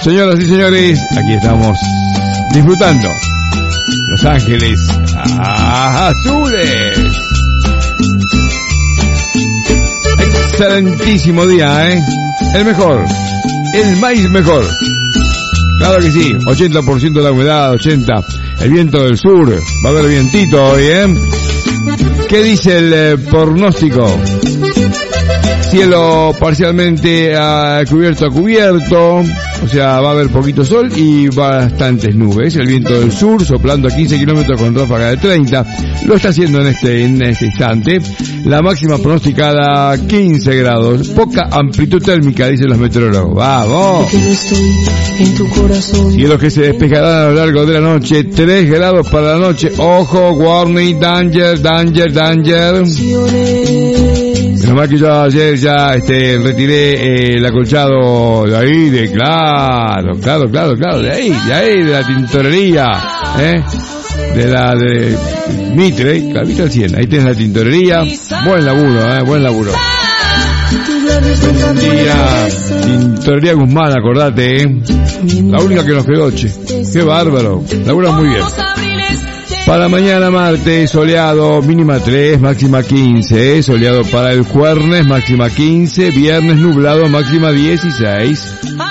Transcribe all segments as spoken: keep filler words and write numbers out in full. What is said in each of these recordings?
Señoras y señores, aquí estamos disfrutando Los Ángeles Azules. Excelentísimo día, ¿eh? El mejor, el maíz mejor. Claro que sí, ochenta por ciento de la humedad, ochenta. El viento del sur, va a haber vientito hoy, ¿eh? ¿Qué dice el eh, pronóstico? Cielo parcialmente uh, cubierto a cubierto, o sea, va a haber poquito sol y bastantes nubes. El viento del sur soplando a quince kilómetros con ráfaga de treinta, lo está haciendo en este, en este instante. La máxima pronosticada quince grados, poca amplitud térmica, dicen los meteorólogos. ¡Vamos! Cielos que se despejarán a lo largo de la noche, tres grados para la noche. Ojo, warning, danger, danger, danger. Menos mal que yo ayer ya este, retiré eh, el acolchado de ahí, de claro, claro, claro, claro, de ahí, de ahí, de la tintorería, ¿eh? De la de Mitre, clavito al cien, ahí tienes la tintorería, buen laburo, ¿eh? Buen laburo. Buen día, Tintorería Guzmán, acordate, ¿eh? La única que nos quedó, che. Qué bárbaro, labura muy bien. Para mañana martes, soleado, mínima tres, máxima quince, ¿eh? Soleado para el jueves, máxima quince, viernes nublado, máxima dieciséis.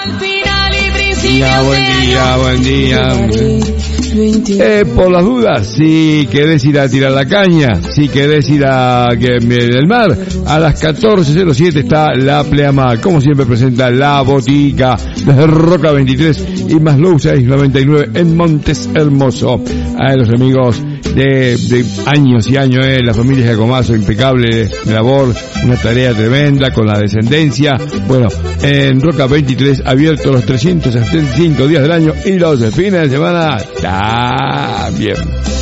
Día, buen día, buen día. Eh, por las dudas, si querés ir a tirar la caña, si querés ir a que del mar, a las catorce cero siete está la Pleamar, como siempre presenta La Botica, desde Roca veintitrés y Maslow seiscientos noventa y nueve en Montes Hermoso. A los amigos de, de años y años, eh, la familia Giacomazo, impecable labor, una tarea tremenda con la descendencia. Bueno, en Roca veintitrés, abierto los trescientos setenta y cinco días del año y los fines de semana también.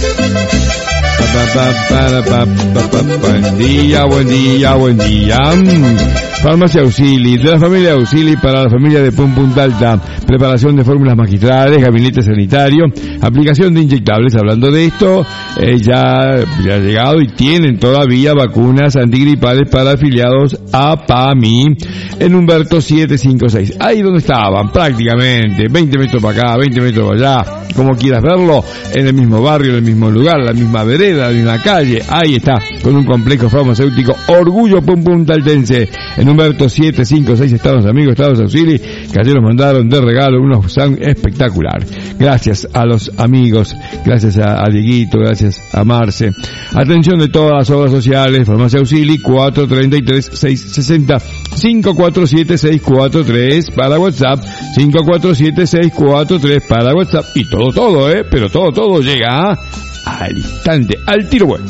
Buen día, buen día, buen día. Farmacia Auxili, de la familia Auxili para la familia de Pum Punta Alta. Preparación de fórmulas magistrales, gabinete sanitario, aplicación de inyectables. Hablando de esto, eh, ya, ya ha llegado y tienen todavía vacunas antigripales para afiliados a PAMI en Humberto setecientos cincuenta y seis. Ahí donde estaban, prácticamente, veinte metros para acá, veinte metros para allá, como quieras verlo, en el mismo barrio, en el mismo lugar, la misma vereda, en una calle. Ahí está, con un complejo farmacéutico Orgullo Pum Punta Altense. En Humberto setecientos cincuenta y seis están los amigos Estados Auxili, que ayer nos mandaron de regalo unos sound espectacular. Gracias a los amigos, gracias a, a Dieguito, gracias a Marce. Atención de todas las obras sociales, Farmacia Auxili, cuatro tres tres, seis seis cero, cinco cuatro siete, seis cuatro tres para WhatsApp, cinco cuatro siete, seis cuatro tres para WhatsApp. Y todo, todo, eh, pero todo, todo llega al instante, al tiro bueno.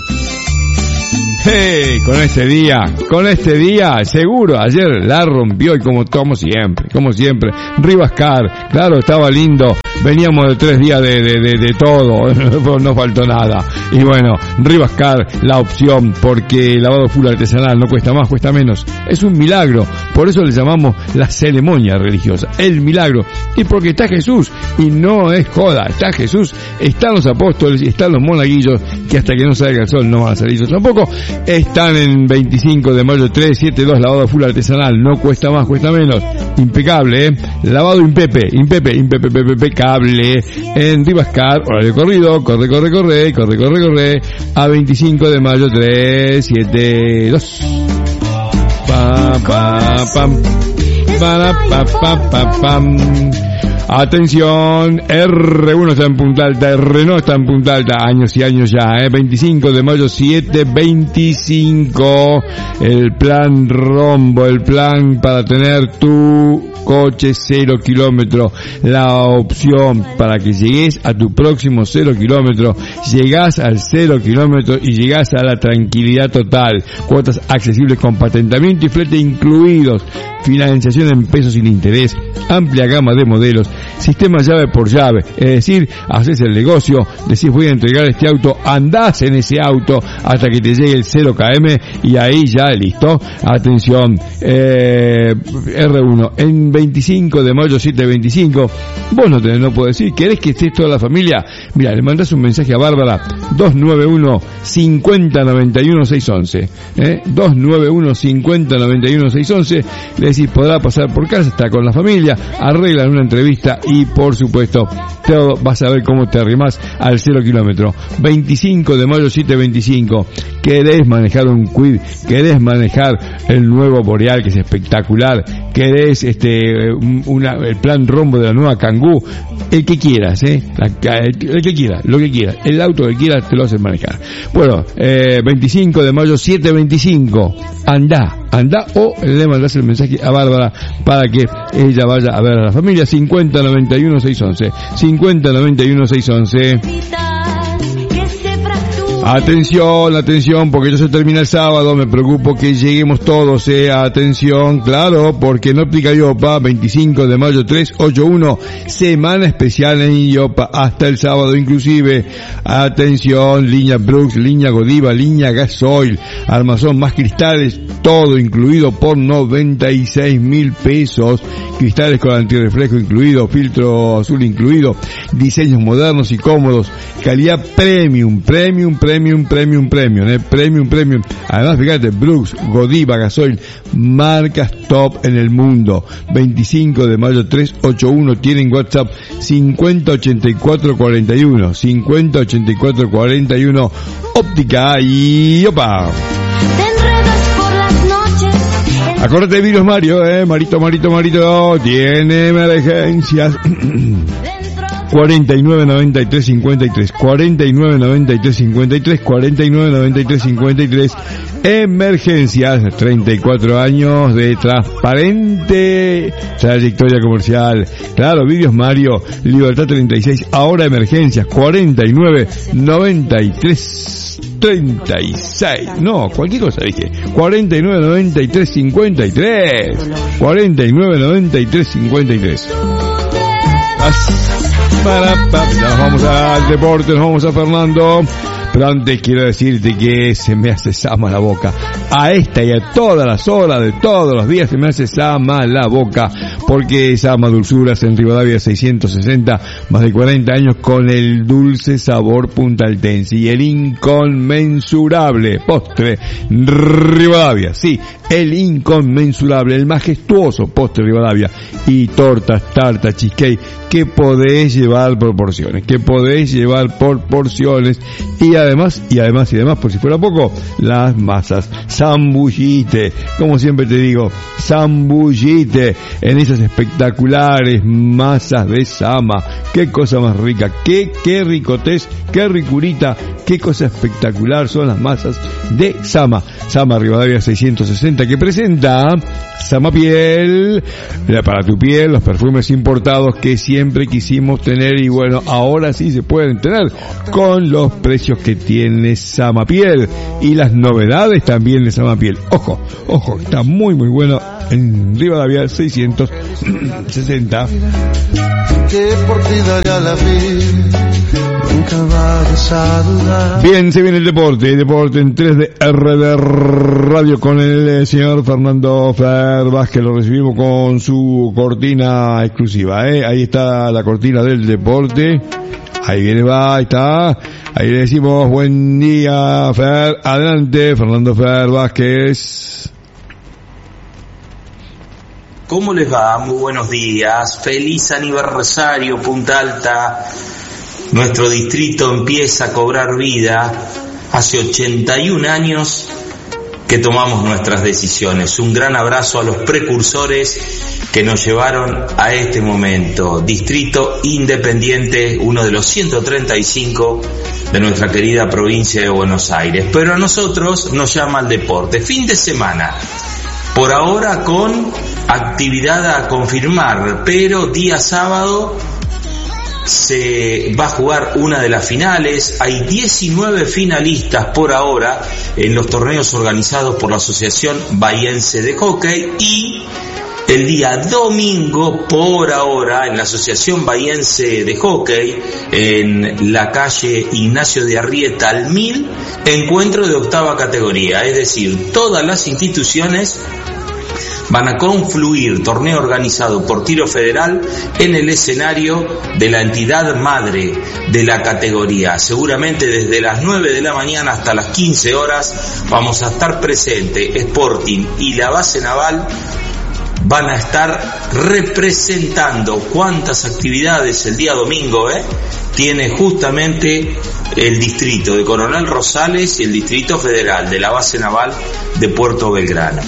Hey, con este día, con este día, seguro, ayer la rompió y como, como siempre, como siempre, Rivascar, claro, estaba lindo, veníamos de tres días de, de, de, de todo, no faltó nada, y bueno, Rivascar, la opción, porque el lavado full artesanal no cuesta más, cuesta menos, es un milagro, por eso le llamamos la ceremonia religiosa, el milagro, y porque está Jesús, y no es joda, está Jesús, están los apóstoles y están los monaguillos, que hasta que no salga el sol no van a salir ellos tampoco. Están en veinticinco de mayo tres siete dos, lavado full artesanal, no cuesta más, cuesta menos, impecable, eh, lavado impepe, impepe, impepe, impecable, en Rivascar, horario corrido, corre, corre, corre, corre, corre, corre, a veinticinco de mayo tres siete dos. Pa, pa, pam, para, pa, pa, pa, pam. Atención, erre uno está en Punta Alta, Renault está en Punta Alta, años y años ya, eh, veinticinco de mayo siete veinticinco, el plan rombo, el plan para tener tu coche cero kilómetro, la opción para que llegues a tu próximo cero kilómetro, llegás al cero kilómetro y llegás a la tranquilidad total, cuotas accesibles con patentamiento y flete incluidos, financiación en pesos sin interés, amplia gama de modelos, sistema llave por llave, es decir, haces el negocio, decís voy a entregar este auto, andás en ese auto hasta que te llegue el cero kilómetros y ahí ya listo. Atención, eh, erre uno, en veinticinco de mayo setecientos veinticinco. Vos no tenés, no podés decir, ¿querés que estés toda la familia? Mira, le mandás un mensaje a Bárbara, dos nueve uno, cincuenta, noventa y uno, seiscientos once, ¿eh? dos nueve uno, cincuenta, noventa y uno, seiscientos once, le decís, podrá pasar por casa, está con la familia, arreglan una entrevista y por supuesto, todo, vas a ver cómo te arrimás al cero kilómetro. veinticinco de mayo setecientos veinticinco, querés manejar un Kwid, querés manejar el nuevo Boreal que es espectacular, querés este una, el plan rombo de la nueva Kangoo, el que quieras, eh, la, el, el que quiera, lo que quieras, el auto que quieras te lo hacen manejar. Bueno, eh, veinticinco de mayo setecientos veinticinco, andá, andá o le mandás el mensaje a Bárbara para que ella vaya a ver a la familia. Cincuenta, noventa y uno, seiscientos once, cincuenta, noventa y uno, seiscientos once. Atención, atención, porque ya se termina el sábado, me preocupo que lleguemos todos, eh, atención, claro, porque en Óptica Iopa, veinticinco de mayo trescientos ochenta y uno, semana especial en Iopa, hasta el sábado inclusive, atención, línea Brooks, línea Godiva, línea Gasoil, armazón más cristales, todo incluido por noventa y seis mil pesos, cristales con antirreflejo incluido, filtro azul incluido, diseños modernos y cómodos, calidad premium, premium, premium, Premium, premium, premium, eh, premium, premium. Además, fíjate, Brooks, Godiva, Gasoil, marcas top en el mundo. veinticinco de mayo trescientos ochenta y uno, tienen WhatsApp cincuenta, ochenta y cuatro, cuarenta y uno, cincuenta, ochenta y cuatro, cuarenta y uno, Óptica Iopa. Acordate de Virus Mario, eh, Marito, Marito, Marito, tiene emergencias. cuarenta y nueve, noventa y tres, cincuenta y tres, cuarenta y nueve, noventa y tres, cincuenta y tres, cuarenta y nueve, noventa y tres, cincuenta y tres, emergencias, treinta y cuatro años de transparente trayectoria comercial. Claro, Vídeos Mario, Libertad treinta y seis, ahora emergencias, cuarenta y nueve, noventa y tres, treinta y seis, no, cualquier cosa dije, cuarenta y nueve, noventa y tres, cincuenta y tres, cuarenta y nueve, noventa y tres, cincuenta y tres. Para, para, ya nos vamos al deporte, nos vamos a Fernando. Pero antes quiero decirte que se me hace sama la boca. A esta y a todas las horas de todos los días se me hace sama la boca. Porque Sama Dulzuras en Rivadavia seiscientos sesenta, más de cuarenta años con el dulce sabor puntaltense y el inconmensurable postre Rivadavia. Sí, el inconmensurable, el majestuoso postre Rivadavia. Y tortas, tartas, cheesecake que podés llevar por porciones, que podés llevar por porciones. Y además, y además, y además, por si fuera poco, las masas. Zambullite, como siempre te digo, zambullite en esas espectaculares masas de Sama. Qué cosa más rica, qué, qué ricotés, qué ricurita, qué cosa espectacular son las masas de Sama. Sama Rivadavia seiscientos sesenta, que presenta Sama Piel, para tu piel, los perfumes importados que siempre quisimos tener y bueno, ahora sí se pueden tener con los precios que tiene Sama Piel y las novedades también de Sama Piel. Ojo, ojo, está muy muy bueno en Rivadavia seiscientos sesenta. Bien, se viene el deporte, deporte en tres D R D Radio con el señor Fernando Fer Vázquez, lo recibimos con su cortina exclusiva, ¿eh? Ahí está la cortina del deporte, ahí viene, va, ahí está, ahí le decimos buen día Fer, adelante Fernando Fer Vázquez. ¿Cómo les va? Muy buenos días, feliz aniversario Punta Alta. Nuestro distrito empieza a cobrar vida. Hace ochenta y un años que tomamos nuestras decisiones. Un gran abrazo a los precursores que nos llevaron a este momento. Distrito Independiente, uno de los ciento treinta y cinco de nuestra querida provincia de Buenos Aires. Pero a nosotros nos llama el deporte. Fin de semana. Por ahora con actividad a confirmar, pero día sábado se va a jugar una de las finales. Hay diecinueve finalistas por ahora en los torneos organizados por la Asociación Bahiense de Hockey y el día domingo por ahora en la Asociación Bahiense de Hockey en la calle Ignacio de Arrieta al mil, encuentro de octava categoría, es decir, todas las instituciones van a confluir, torneo organizado por Tiro Federal, en el escenario de la entidad madre de la categoría. Seguramente desde las nueve de la mañana hasta las quince horas vamos a estar presentes. Sporting y la base naval van a estar representando. Cuántas actividades el día domingo, ¿eh? Tiene justamente el distrito de Coronel Rosales y el distrito federal de la base naval de Puerto Belgrano.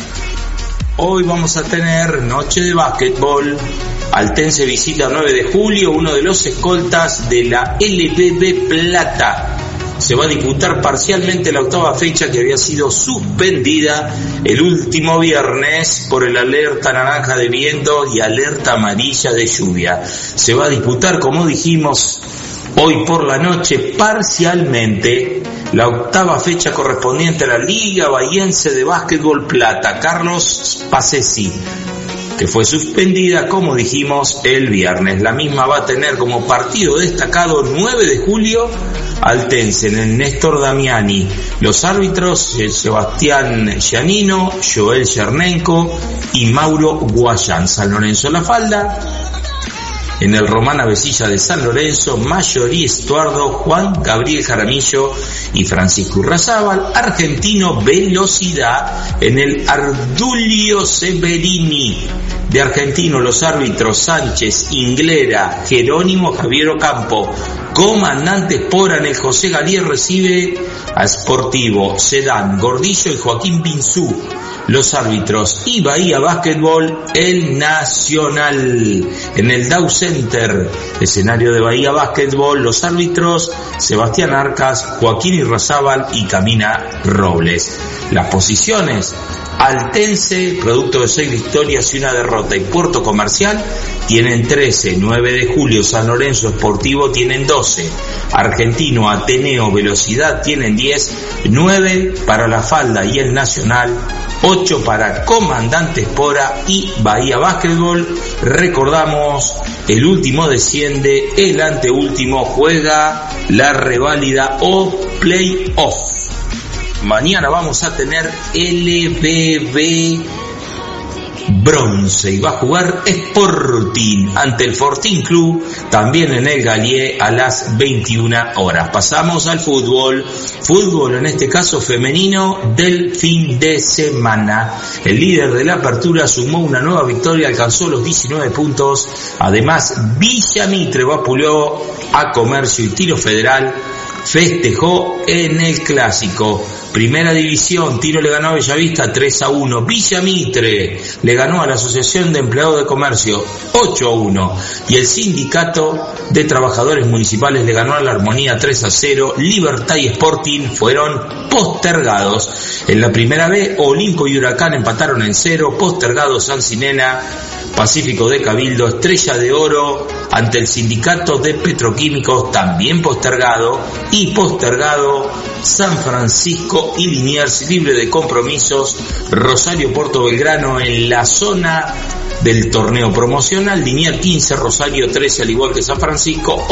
Hoy vamos a tener noche de básquetbol. Altense visita nueve de julio, uno de los escoltas de la L B B Plata. Se va a disputar parcialmente la octava fecha que había sido suspendida el último viernes por el alerta naranja de viento y alerta amarilla de lluvia. Se va a disputar, como dijimos, hoy por la noche parcialmente la octava fecha correspondiente a la Liga Bahiense de Básquetbol Plata, Carlos Pacesi, que fue suspendida, como dijimos, el viernes. La misma va a tener como partido destacado nueve de julio Altense en el Néstor Damiani. Los árbitros Sebastián Giannino, Joel Chernenko y Mauro Guayán. San Lorenzo La Falda, en el Román Avesilla de San Lorenzo, Mayorí Estuardo, Juan Gabriel Jaramillo y Francisco Urrazábal. Argentino Velocidad en el Ardulio Severini. De Argentino los árbitros Sánchez, Inglera, Jerónimo, Javier Ocampo. Comandante Espora en el José Galier recibe a Sportivo, Sedán, Gordillo y Joaquín Pinzú. Los árbitros y Bahía Básquetbol, el Nacional. En el Dow Center, escenario de Bahía Básquetbol, los árbitros Sebastián Arcas, Joaquín Irrazábal y Camina Robles. Las posiciones: Altense, producto de seis victorias y una derrota, y Puerto Comercial tienen trece, nueve de julio, San Lorenzo Sportivo tienen doce, Argentino, Ateneo, Velocidad tienen diez, nueve para La Falda y el Nacional, ocho para Comandante Espora y Bahía Básquetbol. Recordamos, el último desciende, el anteúltimo juega la reválida o play-off. Mañana vamos a tener L B B Bronce y va a jugar Sporting ante el Fortín Club, también en el Galier a las veintiuna horas. Pasamos al fútbol, fútbol en este caso femenino del fin de semana. El líder de la apertura sumó una nueva victoria, alcanzó los diecinueve puntos. Además, Villa Mitre vapuleó a Comercio y Tiro Federal festejó en el clásico. Primera división, Tiro le ganó a Bellavista tres a uno. Villa Mitre le ganó a la Asociación de Empleados de Comercio ocho a uno. Y el Sindicato de Trabajadores Municipales le ganó a la Armonía tres a cero. Libertad y Sporting fueron postergados. En la primera B, Olimpo y Huracán empataron en cero. Postergados San Sinena, Pacífico de Cabildo, Estrella de Oro ante el Sindicato de Petroquímicos, también postergado. Y postergado San Francisco y Liniers, libre de compromisos. Rosario Puerto Belgrano en la zona del torneo promocional. Liniers quince, Rosario trece, al igual que San Francisco.